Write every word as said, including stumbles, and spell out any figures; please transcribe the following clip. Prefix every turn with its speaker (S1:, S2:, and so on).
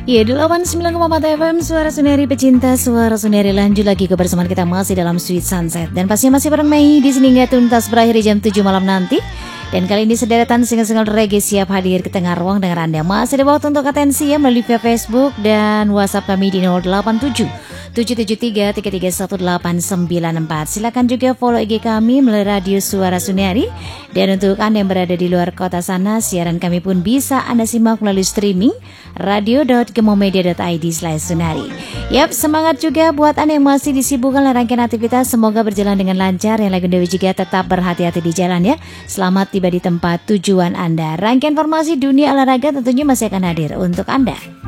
S1: Ya, delapan puluh sembilan koma empat F M Suara Suneri pecinta Suara Suneri, lanjut lagi kebersamaan kita masih dalam Sweet Sunset. Dan pastinya masih bareng Mei di sini nggak tuntas berakhir di jam tujuh malam nanti. Dan kali ini sederetan single-single reggae siap hadir ke tengah ruang dengar Anda. Masih ada waktu untuk atensi ya melalui via Facebook dan WhatsApp kami di nol delapan tujuh tujuh tujuh tiga tiga tiga satu delapan sembilan empat. Silakan juga follow I G kami melalui Radio Suara Suneri. Dan untuk Anda yang berada di luar kota sana, siaran kami pun bisa Anda simak melalui streaming radio dot gemomedia dot i d slash sunari. Yap, semangat juga buat Anda yang masih disibukkan oleh rangkaian aktivitas. Semoga berjalan dengan lancar. Yang lagi Dewi juga tetap berhati-hati di jalan ya. Selamat tiba di tempat tujuan Anda. Rangkaian informasi dunia olahraga tentunya masih akan hadir untuk Anda.